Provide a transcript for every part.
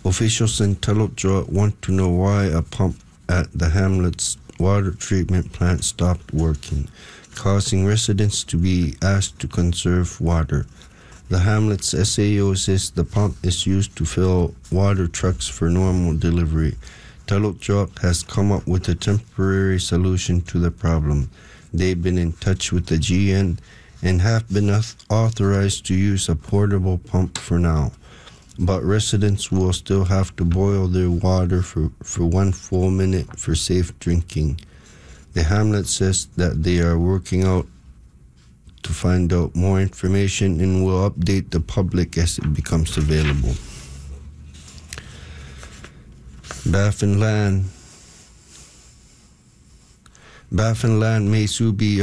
Officials in Telopjoy want to know why a pump at the hamlet's water treatment plant stopped working, causing residents to be asked to conserve water. The hamlet's SAO says the pump is used to fill water trucks for normal delivery. Telopjoy has come up with a temporary solution to the problem. They've been in touch with the GN and have been authorized to use a portable pump for now. But residents will still have to boil their water for 1 full minute for safe drinking. The hamlet says that they are working out to find out more information and will update the public as it becomes available. Baffin Land may soon be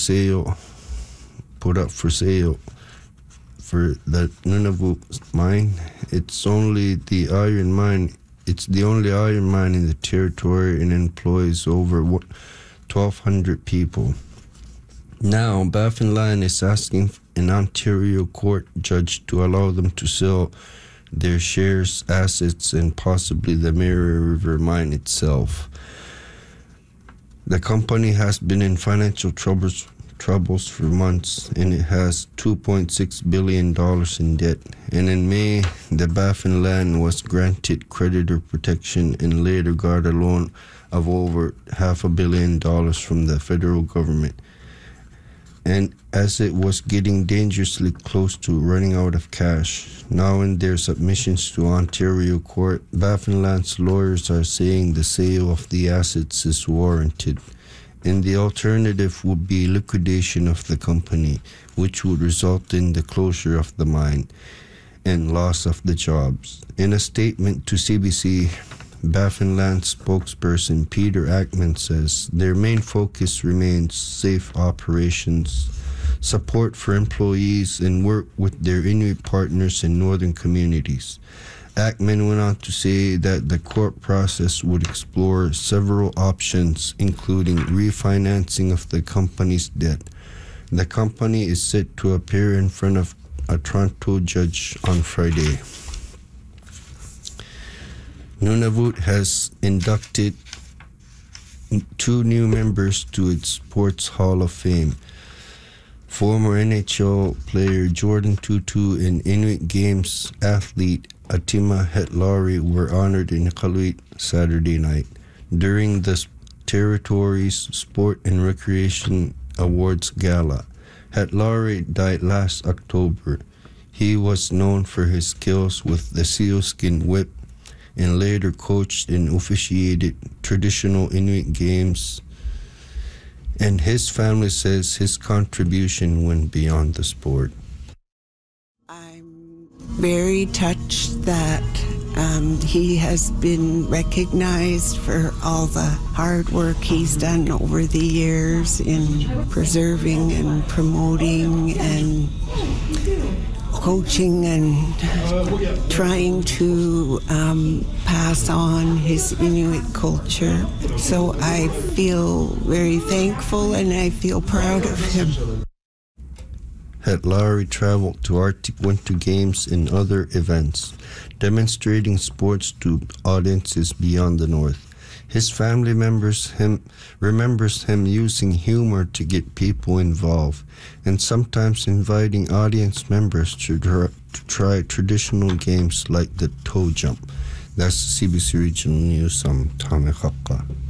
put up for sale for the Nunavut mine. It's the only iron mine in the territory and employs over 1,200 people. Now, Baffin Land is asking an Ontario court judge to allow them to sell their shares, assets, and possibly the Mary River mine itself. The company has been in financial troubles for months, and it has $2.6 billion in debt. And in May, the Baffin Land was granted creditor protection and later got a loan of over $500 million from the federal government. And as it was getting dangerously close to running out of cash, now in their submissions to Ontario court, Baffin Land's lawyers are saying the sale of the assets is warranted. And the alternative would be liquidation of the company, which would result in the closure of the mine and loss of the jobs. In a statement to CBC, Baffin Land spokesperson Peter Ackman says their main focus remains safe operations, support for employees, and work with their Inuit partners in northern communities. Ackman went on to say that the court process would explore several options, including refinancing of the company's debt. The company is set to appear in front of a Toronto judge on Friday. Nunavut has inducted 2 new members to its Sports Hall of Fame. Former NHL player Jordan Tootoo and Inuit Games athlete Atima Hetlaury were honored in Iqaluit Saturday night during the territory's Sport and Recreation Awards Gala. Hetlaury died last October. He was known for his skills with the sealskin whip and later coached and officiated traditional Inuit games. And his family says his contribution went beyond the sport. I'm very touched that he has been recognized for all the hard work he's done over the years in preserving and promoting and coaching and trying to pass on his Inuit culture. So I feel very thankful and I feel proud of him. Hetlaury traveled to Arctic Winter Games and other events, demonstrating sports to audiences beyond the North. His family remembers him using humor to get people involved, and sometimes inviting audience members to try traditional games like the toe jump. That's CBC Regional News. I'm Tommy Kapka.